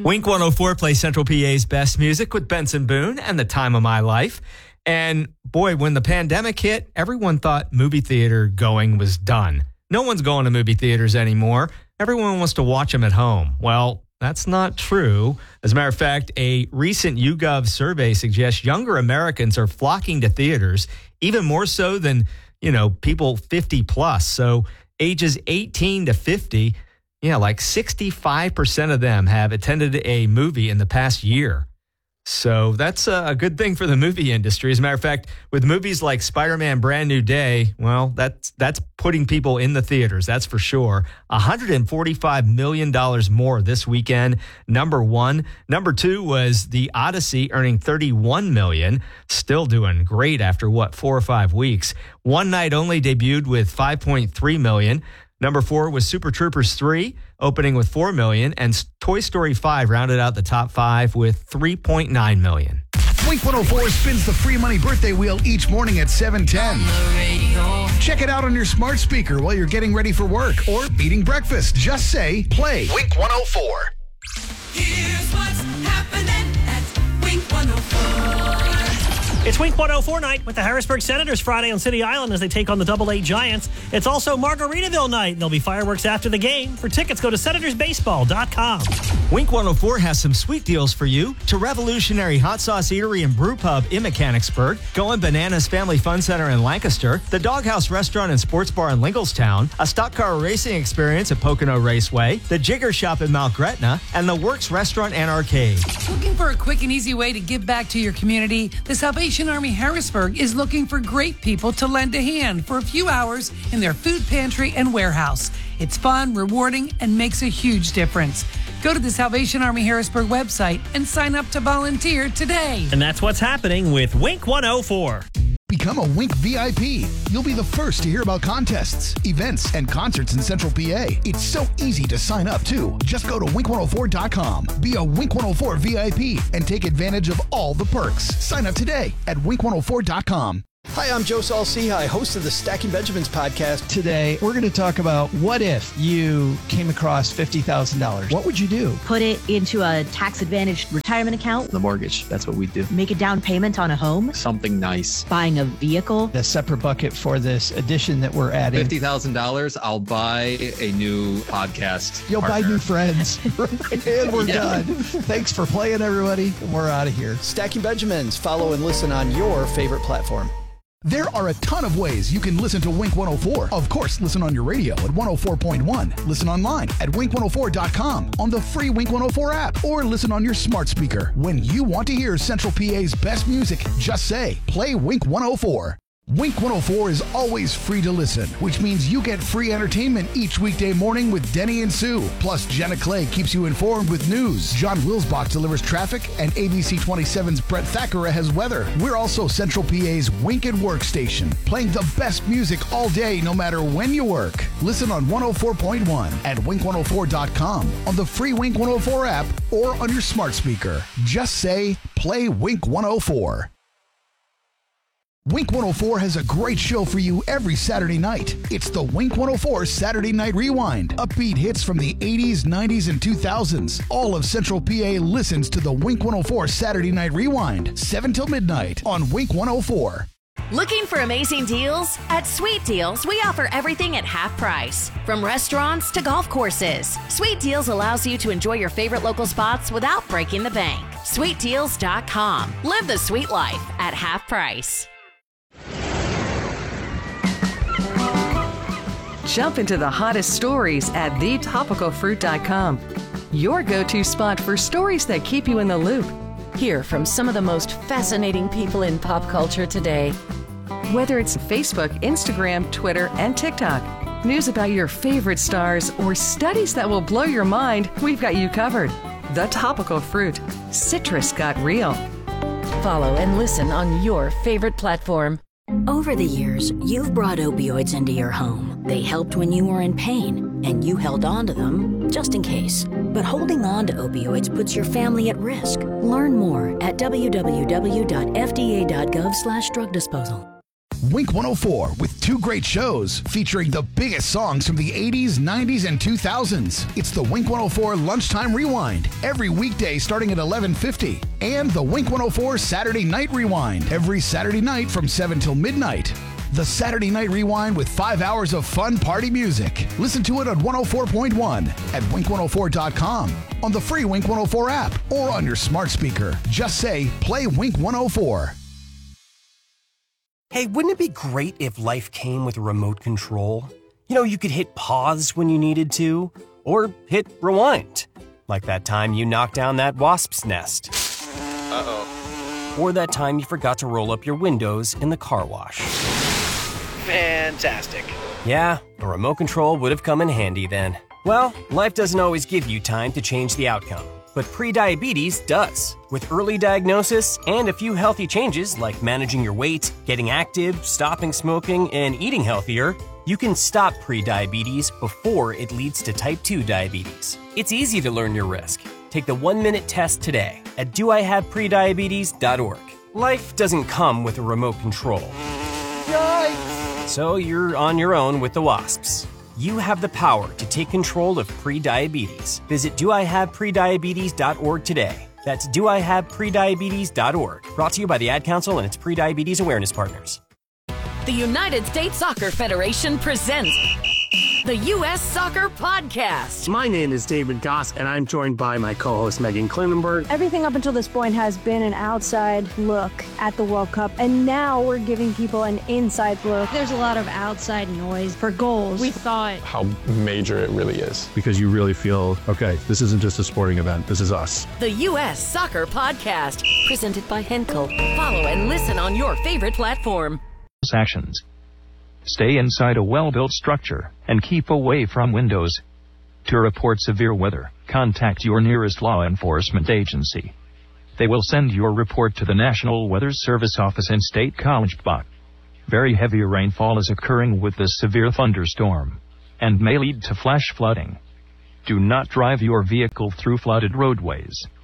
Wink 104 plays Central PA's best music with Benson Boone and The Time of My Life. And boy, when the pandemic hit, everyone thought movie theater going was done. No one's going to movie theaters anymore. Everyone wants to watch them at home. Well, that's not true. As a matter of fact, a recent YouGov survey suggests younger Americans are flocking to theaters, even more so than, people 50 plus. So ages 18 to 50, like 65% of them have attended a movie in the past year. So that's a good thing for the movie industry. As a matter of fact, with movies like Spider-Man Brand New Day, well, that's putting people in the theaters, that's for sure. $145 million more this weekend, number one. Number two was The Odyssey, earning $31 million. Still doing great after, 4 or 5 weeks. One Night Only debuted with $5.3 million. Number 4 was Super Troopers 3, opening with $4 million, and Toy Story 5 rounded out the top 5 with $3.9 million. Wink 104 spins the free money birthday wheel each morning at 7:10. Check it out on your smart speaker while you're getting ready for work or eating breakfast. Just say, play Wink 104. Here's what's happening at Wink 104. It's Wink 104 night with the Harrisburg Senators Friday on City Island as they take on the AA Giants. It's also Margaritaville night. There'll be fireworks after the game. For tickets, go to senatorsbaseball.com. Wink 104 has some sweet deals for you. To Revolutionary Hot Sauce Eatery and Brew Pub in Mechanicsburg, Going Bananas Family Fun Center in Lancaster, the Doghouse Restaurant and Sports Bar in Lingelstown, a stock car racing experience at Pocono Raceway, the Jigger Shop in Mount Gretna, and the Works Restaurant and Arcade. Looking for a quick and easy way to give back to your community? The Salvation Army Harrisburg is looking for great people to lend a hand for a few hours in their food pantry and warehouse. It's fun, rewarding, and makes a huge difference. Go to the Salvation Army Harrisburg website and sign up to volunteer today. And that's what's happening with Wink 104. Become a Wink VIP. You'll be the first to hear about contests, events, and concerts in Central PA. It's so easy to sign up, too. Just go to wink104.com. Be a Wink 104 VIP and take advantage of all the perks. Sign up today at wink104.com. Hi, I'm Joe Saul-Sehy, host of the Stacking Benjamins podcast. Today, we're going to talk about what if you came across $50,000. What would you do? Put it into a tax-advantaged retirement account. The mortgage, that's what we do. Make a down payment on a home. Something nice. Buying a vehicle. A separate bucket for this addition that we're adding. $50,000, I'll buy a new podcast. You'll partner. buy new friends. And we're done. Thanks for playing, everybody. And we're out of here. Stacking Benjamins. Follow and listen on your favorite platform. There are a ton of ways you can listen to Wink 104. Of course, listen on your radio at 104.1. Listen online at wink104.com, on the free Wink 104 app, or listen on your smart speaker. When you want to hear Central PA's best music, just say, play Wink 104. Wink 104 is always free to listen, which means you get free entertainment each weekday morning with Denny and Sue. Plus, Jenna Clay keeps you informed with news. John Wilsbach delivers traffic, and ABC 27's Brett Thackeray has weather. We're also Central PA's Wink and Work station, playing the best music all day, no matter when you work. Listen on 104.1 at wink104.com, on the free Wink 104 app, or on your smart speaker. Just say, play Wink 104. Wink 104 has a great show for you every Saturday night. It's the Wink 104 Saturday Night Rewind. Upbeat hits from the 80s, 90s, and 2000s. All of Central PA listens to the Wink 104 Saturday Night Rewind, 7 till midnight on Wink 104. Looking for amazing deals? At Sweet Deals, we offer everything at half price. From restaurants to golf courses, Sweet Deals allows you to enjoy your favorite local spots without breaking the bank. SweetDeals.com. Live the sweet life at half price. Jump into the hottest stories at thetopicalfruit.com. Your go-to spot for stories that keep you in the loop. Hear from some of the most fascinating people in pop culture today. Whether it's Facebook, Instagram, Twitter, and TikTok, news about your favorite stars, or studies that will blow your mind, we've got you covered. The Topical Fruit. Citrus got real. Follow and listen on your favorite platform. Over the years, you've brought opioids into your home. They helped when you were in pain, and you held on to them just in case. But holding on to opioids puts your family at risk. Learn more at www.fda.gov/drug disposal. Wink 104 with two great shows featuring the biggest songs from the 80s, 90s, and 2000s. It's the Wink 104 Lunchtime Rewind every weekday starting at 11:50, and the Wink 104 Saturday Night Rewind every Saturday night from 7 till midnight. The Saturday Night Rewind with 5 hours of fun party music. Listen to it on 104.1 at wink104.com, on the free Wink 104 app, or on your smart speaker. Just say, play Wink 104. Hey, wouldn't it be great if life came with a remote control? You know, you could hit pause when you needed to, or hit rewind. Like that time you knocked down that wasp's nest. Uh-oh. Or that time you forgot to roll up your windows in the car wash. Fantastic. Yeah, a remote control would have come in handy then. Well, life doesn't always give you time to change the outcome, but prediabetes does. With early diagnosis and a few healthy changes like managing your weight, getting active, stopping smoking, and eating healthier, you can stop prediabetes before it leads to type 2 diabetes. It's easy to learn your risk. Take the 1-minute test today at doihaveprediabetes.org. Life doesn't come with a remote control. Yikes! So you're on your own with the wasps. You have the power to take control of prediabetes. Visit doihaveprediabetes.org today. That's doihaveprediabetes.org. Brought to you by the Ad Council and its prediabetes awareness partners. The United States Soccer Federation presents the U.S. Soccer Podcast. My name is David Goss, and I'm joined by my co-host Megan Klinenberg. Everything up until this point has been an outside look at the World Cup, and now we're giving people an inside look. There's a lot of outside noise for goals. We thought how major it really is, because you really feel, okay, this isn't just a sporting event, this is us. The U.S. Soccer Podcast, presented by Henkel. Follow and listen on your favorite platform. Actions. Stay inside a well-built structure and keep away from windows. To report severe weather, contact your nearest law enforcement agency. They will send your report to the National Weather Service office in State College Park. Very heavy rainfall is occurring with this severe thunderstorm and may lead to flash flooding. Do not drive your vehicle through flooded roadways.